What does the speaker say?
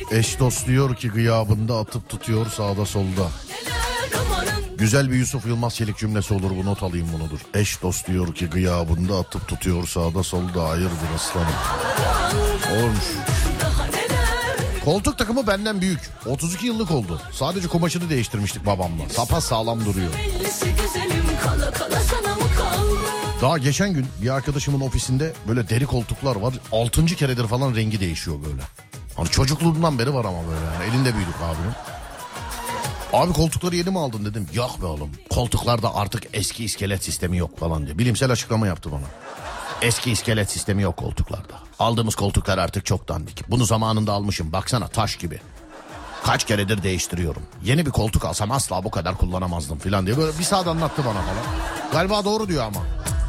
Eş dost diyor ki gıyabında atıp tutuyor sağda solda. Güzel bir Yusuf Yılmaz Çelik cümlesi olur, bu not alayım bunudur. Eş dost diyor ki gıyabında atıp tutuyor sağda solda, hayırdır aslanım. Olmuş. Koltuk takımı benden büyük. 32 yıllık oldu. Sadece kumaşını değiştirmiştik babamla. Sapa sağlam duruyor. Daha geçen gün bir arkadaşımın ofisinde böyle deri koltuklar var. 6. keredir falan rengi değişiyor böyle. Hani çocukluğundan beri var ama böyle yani. Elinde büyüdük abinin. Abi koltukları yeni mi aldın dedim. Yok be oğlum. Koltuklarda artık eski iskelet sistemi yok falan diye. Bilimsel açıklama yaptı bana. Eski iskelet sistemi yok koltuklarda. Aldığımız koltuklar artık çok dandik. Bunu zamanında almışım. Baksana taş gibi. Kaç keredir değiştiriyorum. Yeni bir koltuk alsam asla bu kadar kullanamazdım falan diye. Böyle bir saat anlattı bana falan. Galiba doğru diyor ama.